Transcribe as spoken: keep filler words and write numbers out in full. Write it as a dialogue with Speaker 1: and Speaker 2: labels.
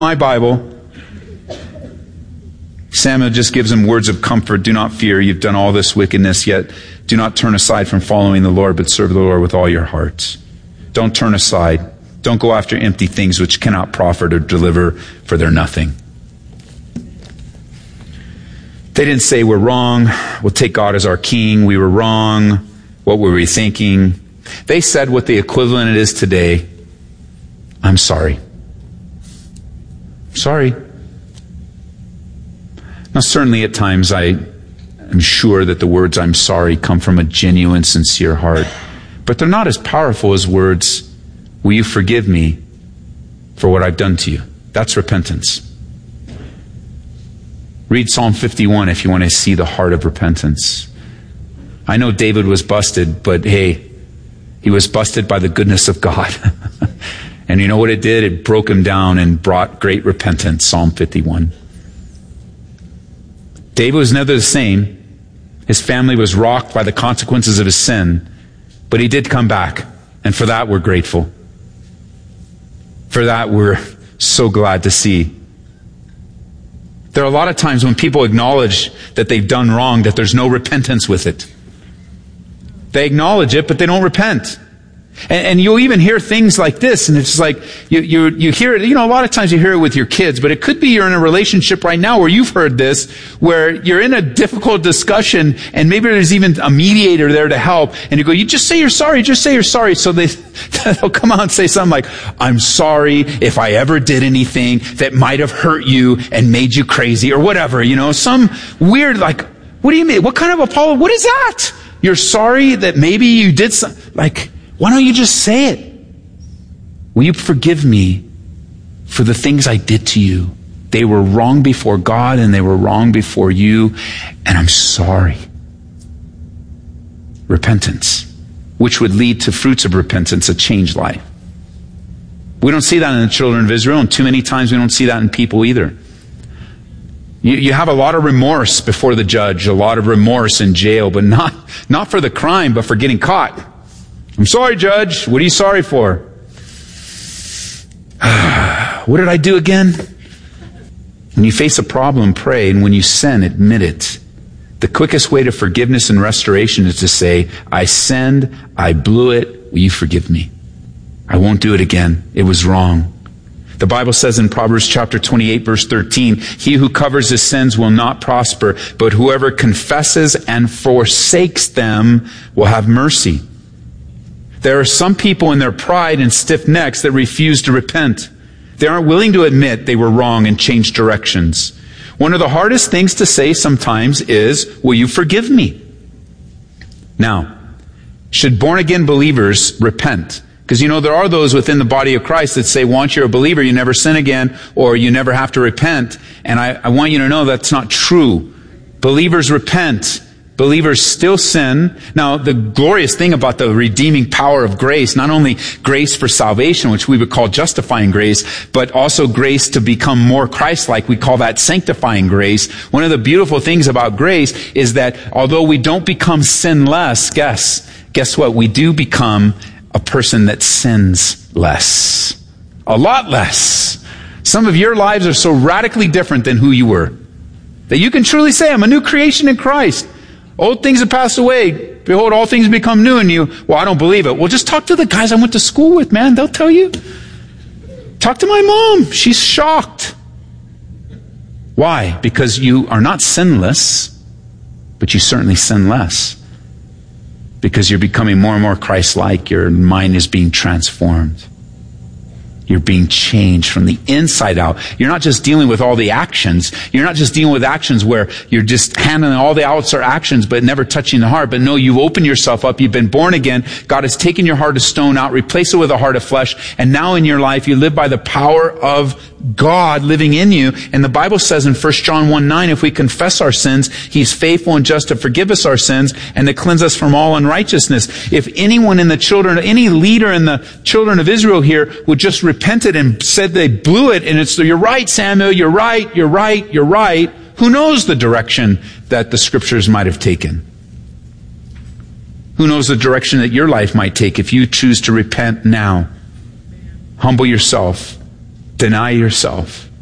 Speaker 1: My Bible, Samuel just gives him words of comfort. Do not fear. You've done all this wickedness, yet do not turn aside from following the Lord, but serve the Lord with all your heart. Don't turn aside. Don't go after empty things which cannot profit or deliver, for they're nothing. They didn't say we're wrong. We'll take God as our king. We were wrong. What were we thinking? They said what the equivalent it is today. I'm sorry. Sorry. Now, certainly at times I am sure that the words I'm sorry come from a genuine, sincere heart. But they're not as powerful as words, will you forgive me for what I've done to you? That's repentance. Read Psalm fifty-one if you want to see the heart of repentance. I know David was busted, but hey, he was busted by the goodness of God. And you know what it did? It broke him down and brought great repentance, Psalm fifty-one. David was never the same. His family was rocked by the consequences of his sin, but he did come back. And for that, we're grateful. For that, we're so glad to see. There are a lot of times when people acknowledge that they've done wrong, that there's no repentance with it. They acknowledge it, but they don't repent. And, and you'll even hear things like this, and it's like, you, you, you hear it, you know, a lot of times you hear it with your kids, but it could be you're in a relationship right now where you've heard this, where you're in a difficult discussion, and maybe there's even a mediator there to help, and you go, you just say you're sorry, just say you're sorry. So they, they'll come out and say something like, I'm sorry if I ever did anything that might have hurt you and made you crazy, or whatever, you know, some weird, like, what do you mean? What kind of apology? What is that? You're sorry that maybe you did something, like, why don't you just say it? Will you forgive me for the things I did to you? They were wrong before God and they were wrong before you, and I'm sorry. Repentance, which would lead to fruits of repentance, a changed life. We don't see that in the children of Israel, and too many times we don't see that in people either. You, you have a lot of remorse before the judge, a lot of remorse in jail, but not, not for the crime, but for getting caught. I'm sorry, Judge. What are you sorry for? What did I do again? When you face a problem, pray. And when you sin, admit it. The quickest way to forgiveness and restoration is to say, I sinned. I blew it. Will you forgive me? I won't do it again. It was wrong. The Bible says in Proverbs chapter twenty-eight, verse thirteen, he who covers his sins will not prosper, but whoever confesses and forsakes them will have mercy. There are some people in their pride and stiff necks that refuse to repent. They aren't willing to admit they were wrong and change directions. One of the hardest things to say sometimes is, will you forgive me? Now, should born-again believers repent? Because you know, there are those within the body of Christ that say, once you're a believer, you never sin again, or you never have to repent. And I, I want you to know that's not true. Believers repent. Believers still sin. Now, the glorious thing about the redeeming power of grace, not only grace for salvation, which we would call justifying grace, but also grace to become more Christ-like. We call that sanctifying grace. One of the beautiful things about grace is that although we don't become sinless, guess, guess what? We do become a person that sins less. A lot less. Some of your lives are so radically different than who you were that you can truly say, I'm a new creation in Christ. Old things have passed away. Behold, all things become new in you. Well, I don't believe it. Well, just talk to the guys I went to school with, man. They'll tell you. Talk to my mom. She's shocked. Why? Because you are not sinless, but you certainly sin less. Because you're becoming more and more Christ-like. Your mind is being transformed. You're being changed from the inside out. You're not just dealing with all the actions. You're not just dealing with actions where you're just handling all the outside actions but never touching the heart. But no, you've opened yourself up. You've been born again. God has taken your heart of stone out, replaced it with a heart of flesh. And now in your life, you live by the power of God living in you. And the Bible says in First John one nine, if we confess our sins, He's faithful and just to forgive us our sins and to cleanse us from all unrighteousness. If anyone in the children, any leader in the children of Israel here would just repented and said they blew it, and it's, you're right, Samuel, you're right, you're right, you're right, who knows the direction that the scriptures might have taken? Who knows the direction that your life might take if you choose to repent now? Humble yourself. Deny yourself.